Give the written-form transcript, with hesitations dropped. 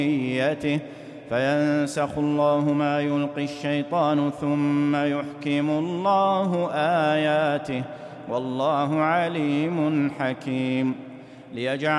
فينسخ الله ما يلقي الشيطان ثم يحكم الله آياته والله عليم حكيم. ليجعل